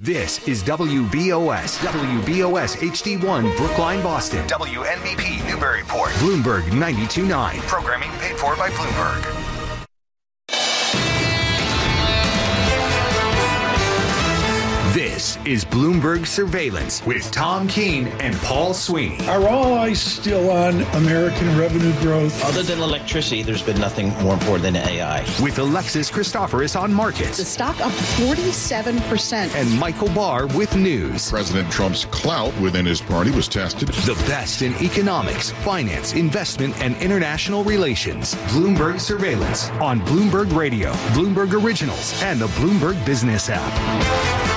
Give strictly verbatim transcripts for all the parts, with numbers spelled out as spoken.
This is W B O S, W B O S H D one, Brookline, Boston. W N B P, Newburyport. Bloomberg ninety-two point nine. Programming paid for by Bloomberg. This is Bloomberg Surveillance with Tom Keene and Paul Sweeney. Are all eyes still on American revenue growth? Other than electricity, there's been nothing more important than A I. With Alexis Christoforous on markets. The stock up forty-seven percent. And Michael Barr with news. President Trump's clout within his party was tested. The best in economics, finance, investment, and international relations. Bloomberg Surveillance on Bloomberg Radio, Bloomberg Originals, and the Bloomberg Business app.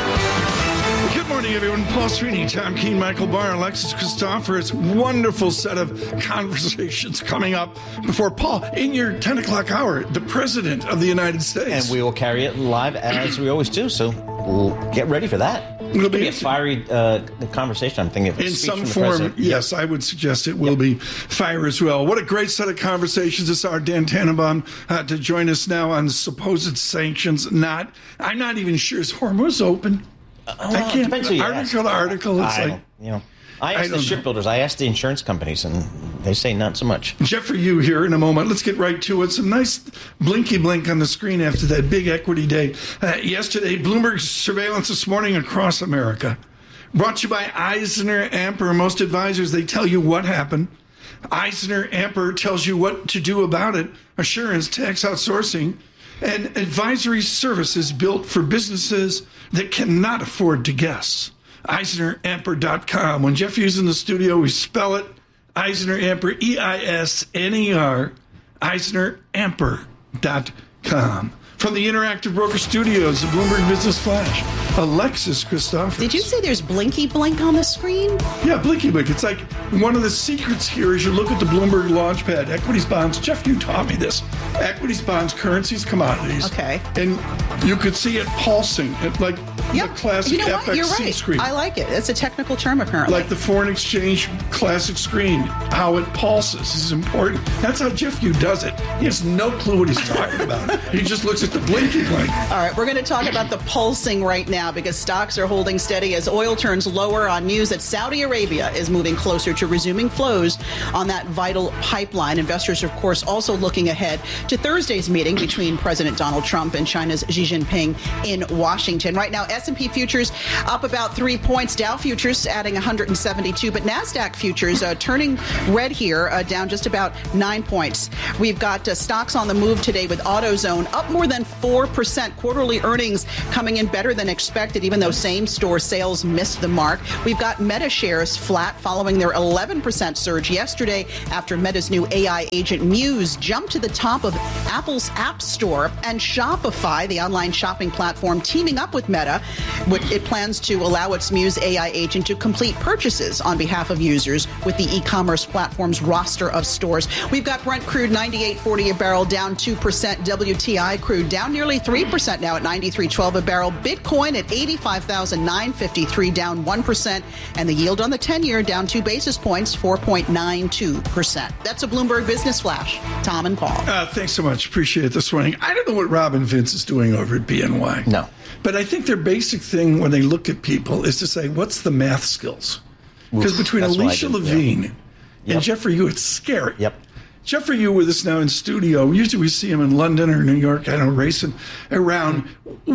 Good morning, everyone. Paul Sweeney, Tom Keene, Michael Barr, Alexis Christoforous. Wonderful set of conversations coming up before Paul, in your ten o'clock hour, the President of the United States. And we will carry it live as we always do, so we'll get ready for that. It'll be a fiery uh, conversation, I'm thinking. Of a in speech some from the form, president. yes, I would suggest it will yep. be fire as well. What a great set of conversations. It's our Dan Tannenbaum uh, to join us now on supposed sanctions. Not, I'm not even sure is Hormuz open. Uh, well, I can't. Depends who you article ask. to article. It's I like, you know, I asked I the shipbuilders, I asked the insurance companies, and they say not so much. Jeffrey, you here in a moment. Let's get right to it. Some nice blinky blink on the screen after that big equity day uh, yesterday. Bloomberg Surveillance this morning across America. Brought to you by Eisner Amper. Most advisors, they tell you what happened. Eisner Amper tells you what to do about it. Assurance, tax outsourcing, and advisory services built for businesses that cannot afford to guess. Eisner Amper dot com. When Jeff is in the studio, we spell it Eisner Amper, E I S N E R, Eisner Amper dot com. From the Interactive Broker Studios, the Bloomberg Business Flash, Alexis Christoforous. Did you say there's blinky blink on the screen? Yeah, blinky blink. It's like one of the secrets here is you look at the Bloomberg Launchpad, equities, bonds. Jeff, you taught me this. Equities, bonds, currencies, commodities. Okay. And you could see it pulsing at like yep. the classic you know F X C You're right. screen. I like it. It's a technical term, apparently. Like the foreign exchange classic screen, how it pulses is important. That's how Jeff Yu does it. He has no clue what he's talking about. He just looks at the blinky blink. All right, we're going to talk about the pulsing right now because stocks are holding steady as oil turns lower on news that Saudi Arabia is moving closer to resuming flows on that vital pipeline. Investors, of course, also looking ahead to Thursday's meeting between President Donald Trump and China's Xi Jinping in Washington. Right now, S and P futures up about three points, Dow futures adding one hundred seventy-two, but NASDAQ futures uh, turning red here, uh, down just about nine points. We've got uh, stocks on the move today with AutoZone up more than four percent. Quarterly earnings coming in better than expected, even though same-store sales missed the mark. We've got Meta shares flat following their eleven percent surge yesterday after Meta's new A I agent Muse jumped to the top of Apple's App Store, and Shopify, the online shopping platform, teaming up with Meta. It plans to allow its Muse A I agent to complete purchases on behalf of users with the e-commerce platform's roster of stores. We've got Brent crude ninety-eight forty a barrel, down two percent. W T I crude down nearly three percent now at ninety-three twelve a barrel. Bitcoin at eighty-five thousand nine hundred fifty-three, down one percent. And the yield on the ten-year down two basis points, four point nine two percent. That's a Bloomberg Business Flash. Tom and Paul. Uh, thanks so much. Appreciate it this morning. I don't know what Robin Vince is doing over at B N Y. No. But I think their basic thing when they look at people is to say, what's the math skills? Because between Alicia Levine yeah. and yep. Jeffrey Yu, it's scary. Yep. Jeffrey Yu with us now in studio. Usually we see him in London or New York, I don't know, racing around.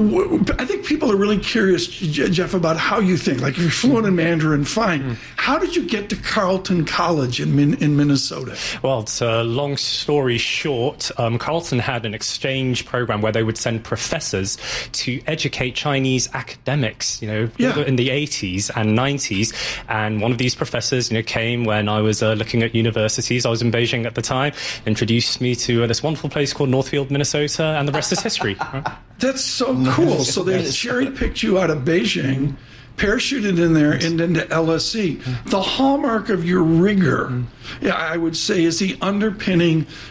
I think people are really curious, Jeff, about how you think. Like if you're fluent in Mandarin, fine. Mm-hmm. How did you get to Carleton College in Min- in Minnesota? Well, it's a long story short. Um, Carleton had an exchange program where they would send professors to educate Chinese academics, you know, yeah. in the eighties and nineties. And one of these professors, you know, came when I was uh, looking at universities. I was in Beijing at the time, introduced me to uh, this wonderful place called Northfield, Minnesota, and the rest is history. Right? That's so cool. So they cherry-picked you out of Beijing, parachuted in there, and into L S E. The hallmark of your rigor, yeah, I would say, is the underpinning of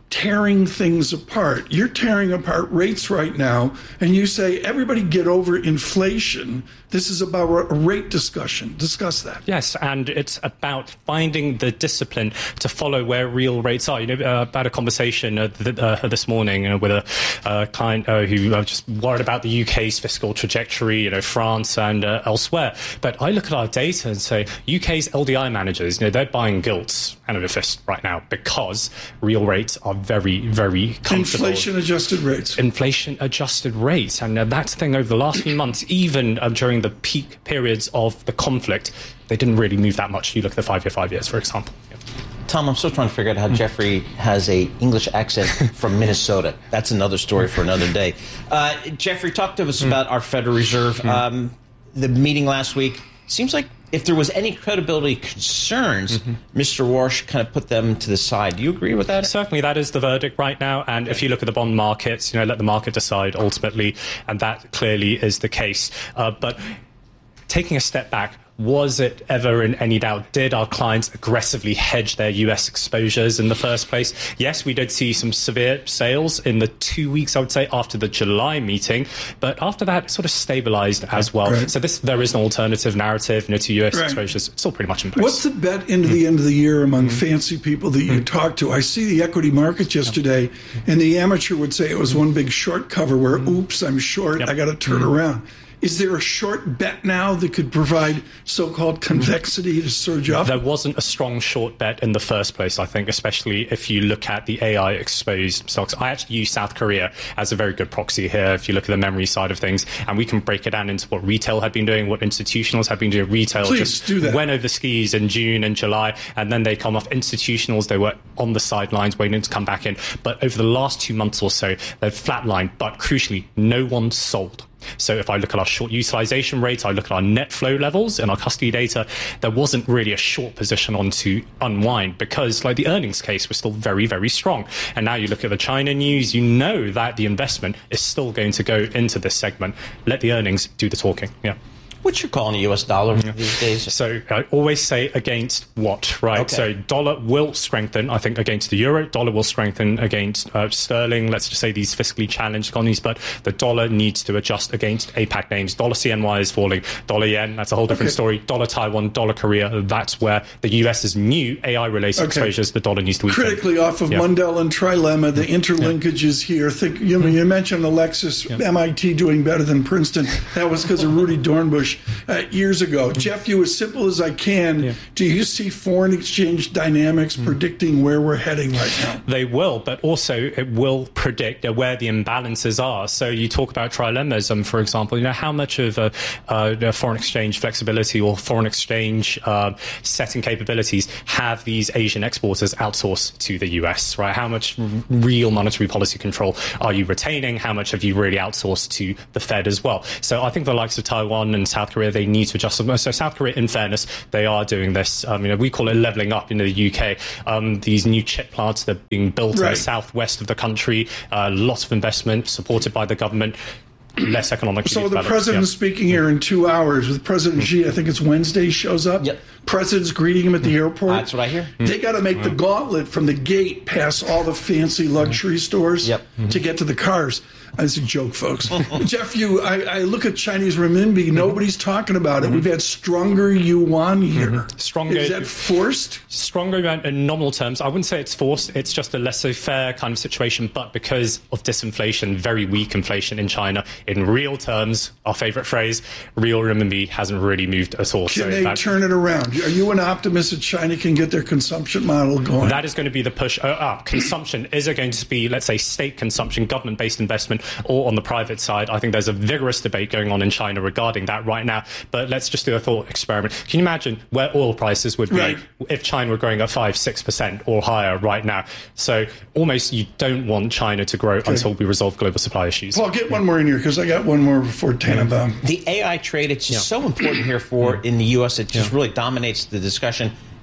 tearing things apart. You're tearing apart rates right now, and you say, everybody get over inflation. This is about a rate discussion. Discuss that. Yes, and it's about finding the discipline to follow where real rates are. You know, uh, I had a conversation uh, th- uh, this morning uh, with a uh, client uh, who was just worried about the U K's fiscal trajectory, you know, France and uh, elsewhere. But I look at our data and say, U K's L D I managers, you know, they're buying gilts hand over fist right now because real rates are very, very comfortable. Inflation-adjusted rates. Inflation-adjusted rates. And uh, that's the thing over the last few months, even uh, during the peak periods of the conflict, they didn't really move that much. You look at the five-year, five years, for example. Yeah. Tom, I'm still trying to figure out how Jeffrey has a English accent from Minnesota. That's another story for another day. Uh, Jeffrey, talk to us about our Federal Reserve. Um, the meeting last week, seems like if there was any credibility concerns, mm-hmm. Mister Warsh kind of put them to the side. Do you agree with that? Certainly, that is the verdict right now. And if you look at the bond markets, you know, let the market decide ultimately. And that clearly is the case. Uh, but taking a step back, was it ever in any doubt? Did our clients aggressively hedge their U S exposures in the first place? Yes, we did see some severe sales in the two weeks, I would say, after the July meeting. But after that, it sort of stabilized as well. Right. So this there is an alternative narrative, you know, to U S right. exposures. It's all pretty much in place. What's the bet into mm. the end of the year among mm. fancy people that you mm. talk to? I see the equity markets yesterday, yep. and the amateur would say it was mm. one big short cover where, mm. oops, I'm short, yep. I got to turn mm. around. Is there a short bet now that could provide so-called convexity to surge up? There wasn't a strong short bet in the first place, I think, especially if you look at the A I-exposed stocks. I actually use South Korea as a very good proxy here, if you look at the memory side of things, and we can break it down into what retail had been doing, what institutionals had been doing. Retail Please just do that. Went over skis in June and July, and then they come off. Institutionals, they were on the sidelines waiting to come back in. But over the last two months or so, they've flatlined, but crucially, no one sold. So if I look at our short utilization rates, I look at our net flow levels and our custody data, there wasn't really a short position on to unwind because like the earnings case was still very, very strong. And now you look at the China news, you know that the investment is still going to go into this segment. Let the earnings do the talking. Yeah. What's your call on the U S dollar yeah. these days? So I always say against what, right? Okay. So dollar will strengthen, I think, against the euro. Dollar will strengthen against uh, sterling, let's just say these fiscally challenged economies. But the dollar needs to adjust against APAC names. Dollar C N Y is falling. Dollar yen, that's a whole different okay. story. Dollar Taiwan, dollar Korea, that's where the U S's new A I-related okay. exposures, the dollar needs to weaken. Critically off of yeah. Mundell and Trilemma, the interlinkages yeah. here. Think, you, you mentioned Alexis, yeah. M I T doing better than Princeton. That was because of Rudy Dornbush. Uh, years ago. Jeff, you, as simple as I can, yeah. do you see foreign exchange dynamics mm. predicting where we're heading right now? They will, but also it will predict uh, where the imbalances are. So you talk about trilemmas, um, for example, you know, how much of uh, uh, foreign exchange flexibility or foreign exchange uh, setting capabilities have these Asian exporters outsourced to the U S, right? How much r- real monetary policy control are you retaining? How much have you really outsourced to the Fed as well? So I think the likes of Taiwan and South Korea, they need to adjust them. So South Korea, in fairness, they are doing this. Um, you know, we call it leveling up in the U K. Um, these new chip plants that are being built right. in the southwest of the country, uh, lots of investment supported by the government. Less economically So the president is yeah. speaking here in two hours with President Xi. I think it's Wednesday. Shows up. Yep. President's greeting him at the airport. That's what I hear. They got to make the gauntlet from the gate past all the fancy luxury stores yep. to get to the cars. That's a joke, folks. Jeff, you, I, I look at Chinese renminbi. Nobody's talking about it. Mm-hmm. We've had stronger yuan here. Mm-hmm. Stronger. Is that forced? Stronger in nominal terms. I wouldn't say it's forced. It's just a laissez-faire kind of situation. But because of disinflation, very weak inflation in China, in real terms, our favorite phrase, real renminbi hasn't really moved at all. Can so they that, turn it around? Are you an optimist that China can get their consumption model going? That is going to be the push uh, up. Consumption, is it going to be, let's say, state consumption, government-based investment, or on the private side? I think there's a vigorous debate going on in China regarding that right now. But let's just do a thought experiment. Can you imagine where oil prices would be right. if China were growing at five, six percent or higher right now? So almost you don't want China to grow okay. until we resolve global supply issues. Paul, get one more in here because I got one more before Tannenbaum. The A I trade, it's just yeah. so important here for in the U S. It just yeah. really dominates the discussion.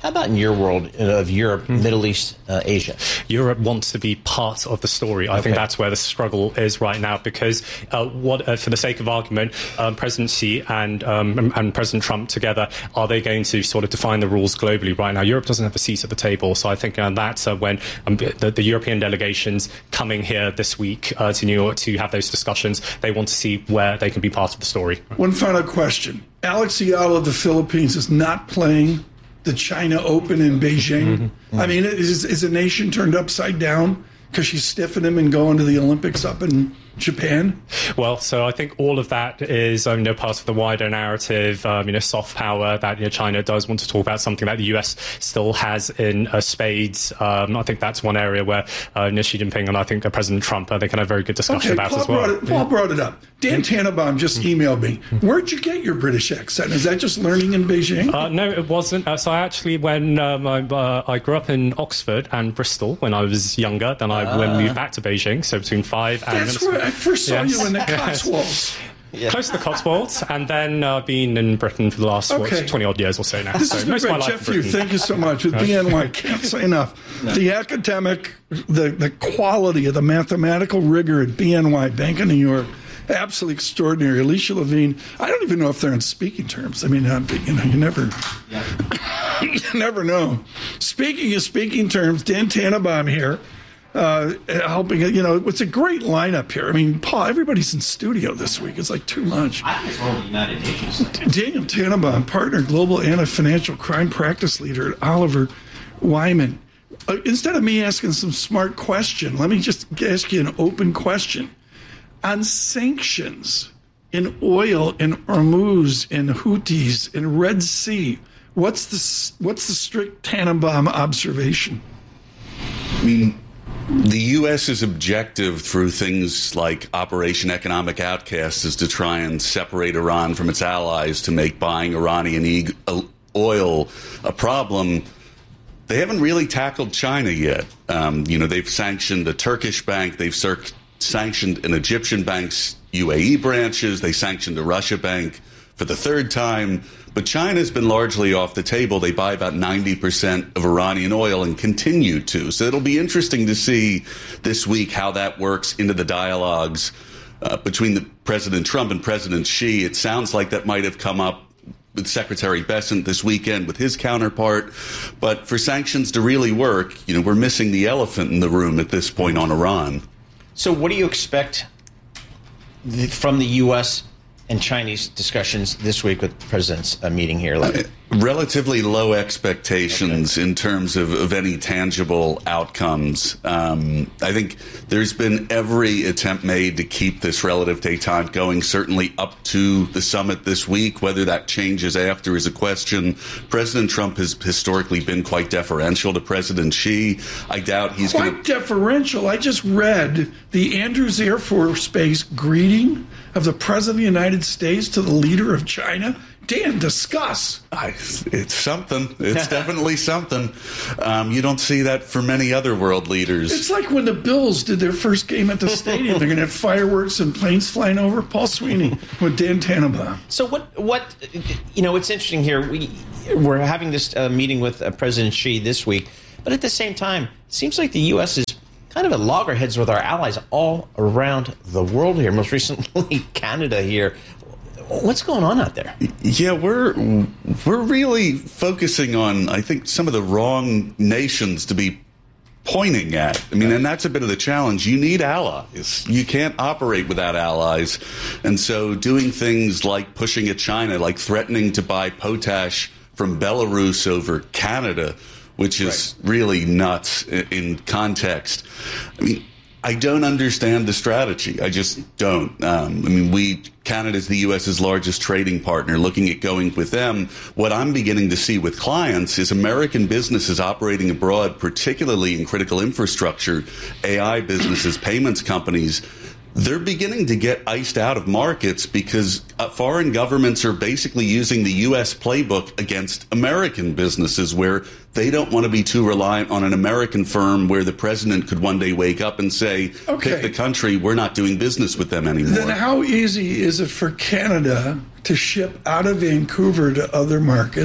How about in your world of Europe, mm-hmm. Middle East, uh, Asia? Europe wants to be part of the story. I okay. think that's where the struggle is right now, because uh, what, uh, for the sake of argument, um, President Xi and, um, and President Trump together, are they going to sort of define the rules globally right now? Europe doesn't have a seat at the table, so I think uh, that's uh, when um, the, the European delegations coming here this week uh, to New York to have those discussions, they want to see where they can be part of the story. One final question. Alex Ayala of the Philippines is not playing the China Open in Beijing. Mm-hmm. Mm-hmm. I mean, is, is a nation turned upside down because she's stiffing him and going to the Olympics up in Japan? Well, so I think all of that is um, you know, part of the wider narrative, um, you know, soft power that you know, China does want to talk about, something that the U S still has in uh, spades. Um, I think that's one area where uh, you know, Xi Jinping and I think uh, President Trump, uh, they can have a very good discussion okay, about Paul as well. Brought it, Paul yeah. brought it up. Dan Tannenbaum just emailed me. Where'd you get your British accent? Is that just learning in Beijing? Uh, no, it wasn't. Uh, so I actually, when um, I, uh, I grew up in Oxford and Bristol when I was younger, then I uh. when moved back to Beijing, so between five and... That's where I first saw yes. you in the Cotswolds. Yeah. Close to the Cotswolds, and then uh, been in Britain for the last okay. what, twenty odd years or so now. This so has been great. Jeff Yu, thank you so much. With B N Y, can't say enough. No. The academic, the, the quality of the mathematical rigor at B N Y, Bank of New York, absolutely extraordinary. Alicia Levine, I don't even know if they're in speaking terms. I mean, you know, you never, yeah. you never know. Speaking of speaking terms, Dan Tannenbaum here. Uh, helping, you know, it's a great lineup here. I mean, Paul, everybody's in studio this week. It's like too much. I think it's all the United Nations. Daniel Tannenbaum, partner, global anti-financial crime practice leader at Oliver Wyman. Uh, instead of me asking some smart question, let me just ask you an open question. On sanctions in oil, in Hormuz, in Houthis, in Red Sea, what's the, what's the strict Tannenbaum observation? I mean, the U S.'s objective through things like Operation Economic Outcast is to try and separate Iran from its allies to make buying Iranian e- oil a problem. They haven't really tackled China yet. Um, you know, they've sanctioned a Turkish bank. They've cir- sanctioned an Egyptian bank's U A E branches. They sanctioned a Russia bank for the third time. But China's been largely off the table. They buy about ninety percent of Iranian oil and continue to. So it'll be interesting to see this week how that works into the dialogues uh, between the President Trump and President Xi. It sounds like that might have come up with Secretary Bessent this weekend with his counterpart. But for sanctions to really work, you know, we're missing the elephant in the room at this point on Iran. So what do you expect from the U S and Chinese discussions this week with the president's uh, meeting here? Uh, relatively low expectations okay. in terms of, of any tangible outcomes. Um, I think there's been every attempt made to keep this relative détente going, certainly up to the summit this week. Whether that changes after is a question. President Trump has historically been quite deferential to President Xi. I doubt he's quite gonna... deferential. I just read the Andrews Air Force Base greeting of the President of the United States to the leader of China. Dan, discuss. I, it's something. It's definitely something. Um, you don't see that for many other world leaders. It's like when the Bills did their first game at the stadium. They're going to have fireworks and planes flying over. Paul Sweeney with Dan Tannenbaum. So what, what, you know, it's interesting here. We, we're having this uh, meeting with uh, President Xi this week, but at the same time, it seems like the U S is kind of at loggerheads with our allies all around the world here. Most recently, Canada here. What's going on out there? Yeah, we're we're really focusing on, I think, some of the wrong nations to be pointing at. I mean, and that's a bit of the challenge. You need allies. You can't operate without allies. And so doing things like pushing at China, like threatening to buy potash from Belarus over Canada, which is right. really nuts in context. I mean, I don't understand the strategy. I just don't. Um, I mean, we, Canada's the U S's largest trading partner, looking at going with them. What I'm beginning to see with clients is American businesses operating abroad, particularly in critical infrastructure, A I businesses, payments companies. They're beginning to get iced out of markets because uh, foreign governments are basically using the U S playbook against American businesses, where they don't want to be too reliant on an American firm where the president could one day wake up and say, okay, pick the country, we're not doing business with them anymore. Then how easy is it for Canada to ship out of Vancouver to other markets,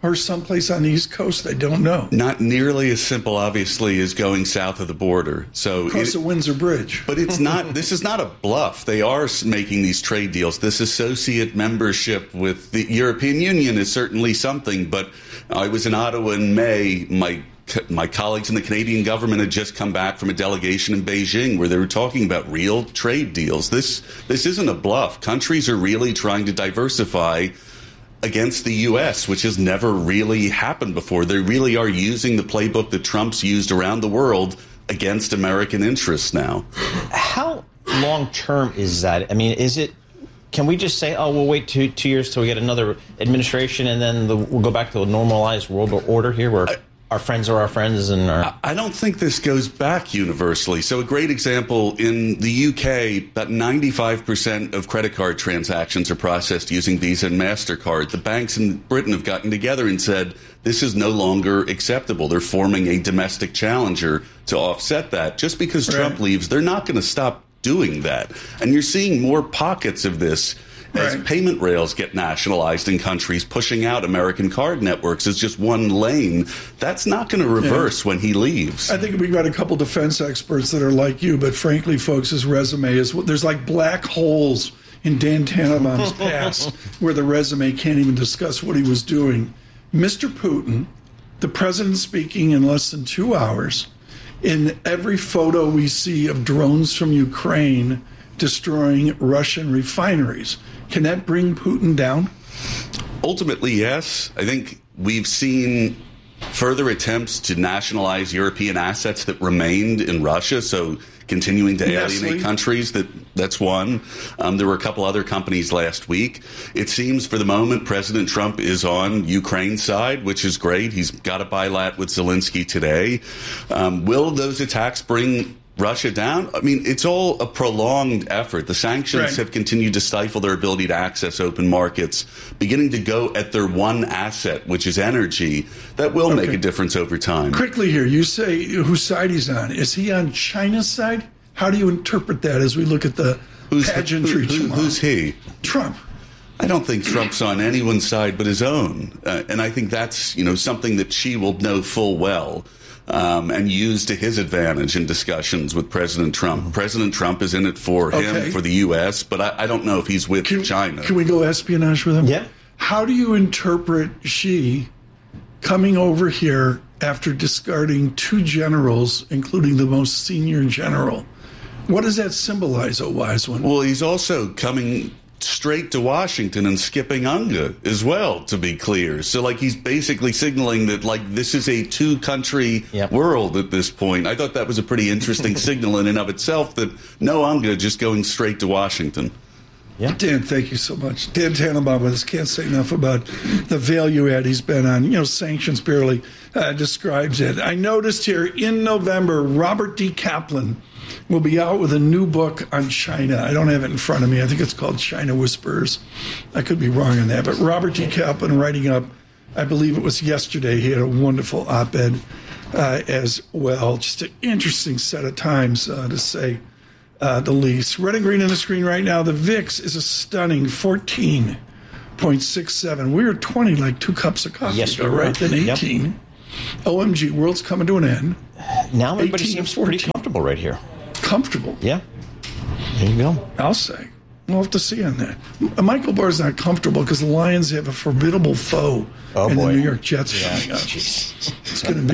or someplace on the East Coast? I don't know. Not nearly as simple, obviously, as going south of the border. So across it, the Windsor Bridge. But it's not. This is not a bluff. They are making these trade deals. This associate membership with the European Union is certainly something. But I was in Ottawa in May. My My colleagues in the Canadian government had just come back from a delegation in Beijing where they were talking about real trade deals. This this isn't a bluff. Countries are really trying to diversify against the U S, which has never really happened before. They really are using the playbook that Trump's used around the world against American interests now. How long term is that? I mean, is it? Can we just say, oh, we'll wait two two years till we get another administration, and then the, we'll go back to a normalized world order here, where I, our friends are our friends, and our... I don't think this goes back universally. So a great example, in the U K, about ninety-five percent of credit card transactions are processed using Visa and MasterCard. The banks in Britain have gotten together and said, this is no longer acceptable. They're forming a domestic challenger to offset that. Just because right. Trump leaves, they're not going to stop doing that. And you're seeing more pockets of this as right. payment rails get nationalized in countries, pushing out American card networks as just one lane. That's not going to reverse yeah. when he leaves. I think we've got a couple defense experts that are like you, but frankly, folks, his resume is, there's like black holes in Dan Tannenbaum's past where the resume can't even discuss what he was doing. Mister Putin, the president speaking in less than two hours, in every photo we see of drones from Ukraine destroying Russian refineries. Can that bring Putin down? Ultimately, yes. I think we've seen further attempts to nationalize European assets that remained in Russia, so continuing to alienate Nestle. countries, that that's one. Um, there were a couple other companies last week. It seems for the moment President Trump is on Ukraine's side, which is great. He's got a bilat with Zelensky today. Um, will those attacks bring Russia down? I mean, it's all a prolonged effort. The sanctions right. have continued to stifle their ability to access open markets, beginning to go at their one asset, which is energy. That will okay. make a difference over time. Quickly here, you say whose side he's on. Is he on China's side? How do you interpret that as we look at the who's pageantry the, who, who, Who's he? Trump. I don't think Trump's on anyone's side but his own. Uh, and I think that's, you know, something that Xi will know full well. Um, and use to his advantage in discussions with President Trump. Mm-hmm. President Trump is in it for him, okay. for the U S, but I, I don't know if he's with can, China. Can we go espionage with him? Yeah. How do you interpret Xi coming over here after discarding two generals, including the most senior general? What does that symbolize, oh wise one? Well, he's also coming straight to Washington and skipping UNGA as well, to be clear. So, like, he's basically signaling that, like, this is a two-country yep. world at this point. I thought that was a pretty interesting signal in and of itself, that no UNGA, just going straight to Washington. Yeah. Dan, thank you so much. Dan Tannenbaum with us. Can't say enough about the value add he's been on. You know, sanctions barely uh, describes it. I noticed here in November, Robert D. Kaplan will be out with a new book on China. I don't have it in front of me. I think it's called China Whispers. I could be wrong on that. But Robert D. Kaplan writing up, I believe it was yesterday, he had a wonderful op-ed uh, as well. Just an interesting set of times, uh, to say uh, the least. Red and green on the screen right now. The V I X is a stunning fourteen point six seven. We were twenty, like two cups of coffee yes, ago, right? Then eighteen. Yep. O M G, world's coming to an end. Now everybody seems pretty comfortable right here. Comfortable. Yeah. There you go. I'll say. We'll have to see on that. Michael Barr's not comfortable because the Lions have a formidable foe oh, in boy. the New York Jets yeah, coming up. Geez. It's going to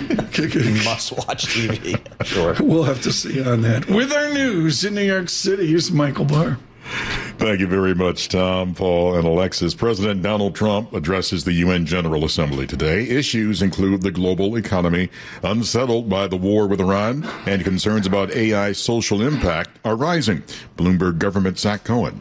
be must-watch T V. Sure. We'll have to see on that. With our news in New York City, here's Michael Barr. Thank you very much, Tom, Paul, and Alexis. President Donald Trump addresses the U N General Assembly today. Issues include the global economy, unsettled by the war with Iran, and concerns about A I social impact are rising. Bloomberg government Zach Cohen.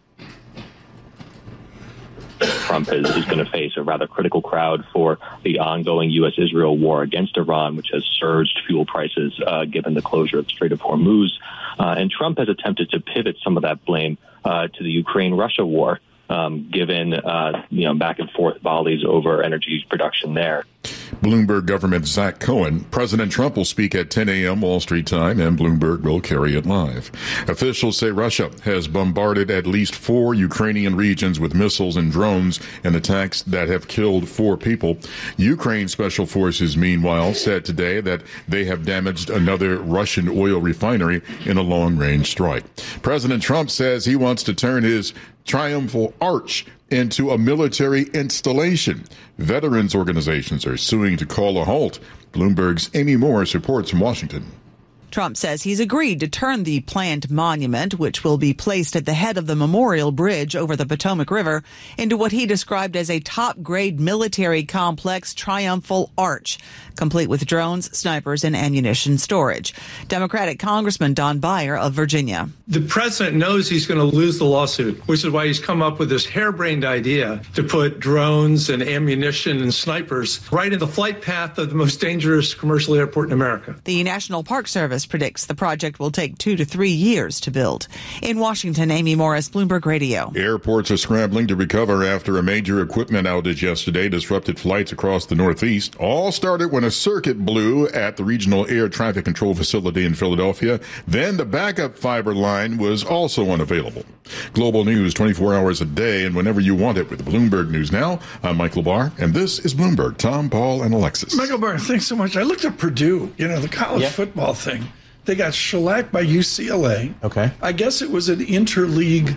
Trump is, is going to face a rather critical crowd for the ongoing U S Israel war against Iran, which has surged fuel prices uh, given the closure of the Strait of Hormuz. Uh, and Trump has attempted to pivot some of that blame uh, to the Ukraine-Russia war, um, given uh, you know back and forth volleys over energy production there. Bloomberg government Zach Cohen. President Trump will speak at ten a.m. Wall Street time, and Bloomberg will carry it live. Officials say Russia has bombarded at least four Ukrainian regions with missiles and drones in attacks that have killed four people. Ukraine special forces, meanwhile, said today that they have damaged another Russian oil refinery in a long-range strike. President Trump says he wants to turn his triumphal arch into a military installation. Veterans organizations are suing to call a halt. Bloomberg's Amy Morris reports from Washington. Trump says he's agreed to turn the planned monument, which will be placed at the head of the Memorial Bridge over the Potomac River, into what he described as a top-grade military complex triumphal arch, complete with drones, snipers, and ammunition storage. Democratic Congressman Don Beyer of Virginia. The president knows he's going to lose the lawsuit, which is why he's come up with this harebrained idea to put drones and ammunition and snipers right in the flight path of the most dangerous commercial airport in America. The National Park Service predicts the project will take two to three years to build. In Washington, Amy Morris, Bloomberg Radio. Airports are scrambling to recover after a major equipment outage yesterday disrupted flights across the Northeast. All started when a circuit blew at the Regional Air Traffic Control Facility in Philadelphia. Then the backup fiber line was also unavailable. Global news twenty-four hours a day and whenever you want it with Bloomberg News Now. I'm Michael Barr, and this is Bloomberg. Tom, Paul, and Alexis. Michael Barr, thanks so much. I looked at Purdue, you know, the college yeah. football thing. They got shellacked by U C L A. Okay. I guess it was an interleague.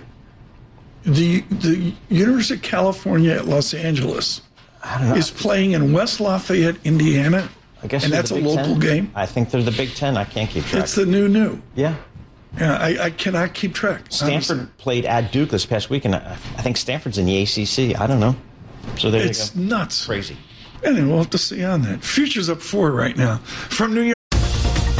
The the University of California at Los Angeles I don't know. is playing in West Lafayette, Indiana. I guess and that's a local Ten. game. I think they're the Big Ten. I can't keep track. It's the new new. Yeah. Yeah, I, I cannot keep track. Stanford honestly. played at Duke this past week, and I, I think Stanford's in the A C C. I don't know. So there It's you go. nuts. Crazy. Anyway, we'll have to see on that. Future's up four right now. From New York.